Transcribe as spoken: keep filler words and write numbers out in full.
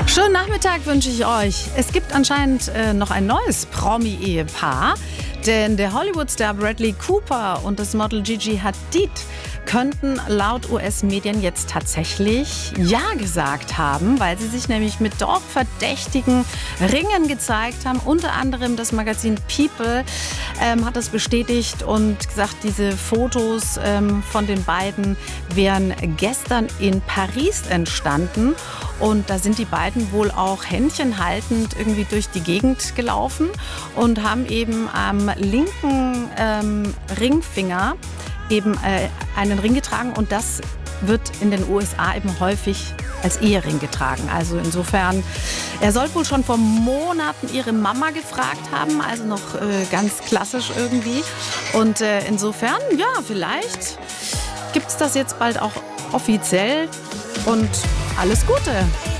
Schönen Nachmittag wünsche ich euch. Es gibt anscheinend äh, noch ein neues Promi-Ehepaar, denn der Hollywood-Star Bradley Cooper und das Model Gigi Hadid könnten laut U S-Medien jetzt tatsächlich Ja gesagt haben, weil sie sich nämlich mit doch verdächtigen Ringen gezeigt haben. Unter anderem das Magazin People ähm, hat das bestätigt und gesagt, diese Fotos ähm, von den beiden wären gestern in Paris entstanden. Und da sind die beiden wohl auch händchenhaltend irgendwie durch die Gegend gelaufen und haben eben am linken ähm, Ringfinger eben äh, einen Ring getragen, und das wird in den U S A eben häufig als Ehering getragen. Also insofern, er soll wohl schon vor Monaten ihre Mama gefragt haben, also noch äh, ganz klassisch irgendwie. Und äh, insofern, ja, vielleicht gibt es das jetzt bald auch offiziell und alles Gute.